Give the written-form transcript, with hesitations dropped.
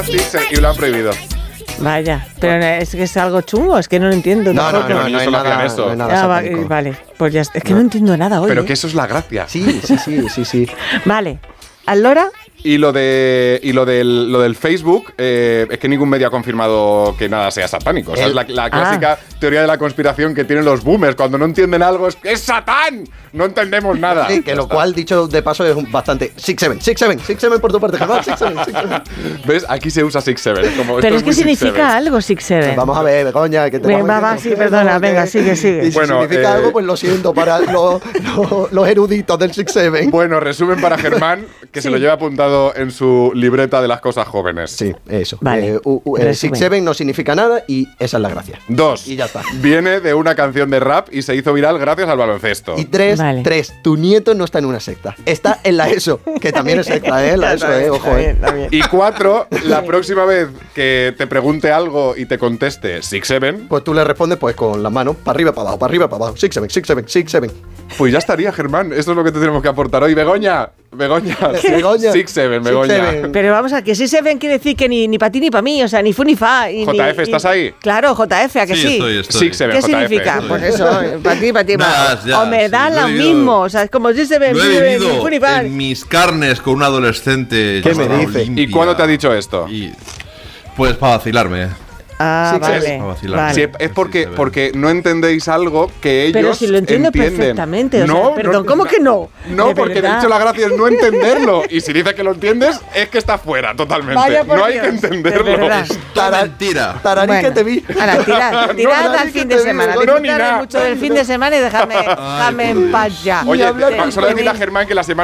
y lo han prohibido. Vaya, pero es que es algo chungo, es que no lo entiendo. No, tampoco. no es nada, eso. No es nada satánico. Vale, pues ya está. Es que no entiendo nada hoy. Pero que eso es la gracia. Sí. Vale, ¿Allora? Y lo del Facebook, es que ningún medio ha confirmado que nada sea satánico. O sea, es la clásica teoría de la conspiración que tienen los boomers. Cuando no entienden algo, es ¡Satán! No entendemos nada. Sí, que lo cual, dicho de paso, es bastante 6-7 por tu parte, Germán. 6-7. ¿Ves? Aquí se usa 6-7. Pero es que significa algo 6-7. Vamos a ver, Begoña, que te sí, perdona, venga, sigue. Y si significa algo, pues lo siento para los eruditos del 6-7. Bueno, resumen para Germán, que se lo lleva apuntado en su libreta de las cosas jóvenes. Sí, eso. Vale. 6-7 no significa nada y esa es la gracia. 2. Y ya está. Viene de una canción de rap y se hizo viral gracias al baloncesto. Y 3, tu nieto no está en una secta. Está en la ESO, que también es secta, la ESO, ojo, Y 4, la próxima vez que te pregunte algo y te conteste 6-7, pues tú le respondes pues con las manos para arriba, para abajo, 6-7. Pues ya estaría, Germán. Esto es lo que te tenemos que aportar hoy. Begoña. 6-7, Begoña. Pero vamos a que 6-7 quiere decir que ni para ti ni para mí, o sea, ni fu ni fa. JF, ¿estás ahí? Claro, JF, ¿a que sí? Estoy. 6-7, ¿Qué JF. significa? Pues eso, para ti, Ya, o me da sí, lo mismo, o sea, es como 6-7, Lo he ni fu ni vivido fa. en mis carnes con un adolescente. ¿Qué me dice? ¿Y cuándo te ha dicho esto? Pues para vacilarme. Ah, vale. Sí, es porque no entendéis algo que ellos Pero si lo entiendo entienden. perfectamente. Perdón, ¿cómo que no? No, porque de hecho la gracia es no entenderlo. Y si dice que lo entiendes, es que está fuera totalmente. Vaya por no hay Dios, que entenderlo. Mentira. Tararí Bueno, que te vi. Ahora, tirad al fin de semana. Disfrutad mucho del fin de semana y dejadme en paz ya. Oye, solo decirle a Germán que la semana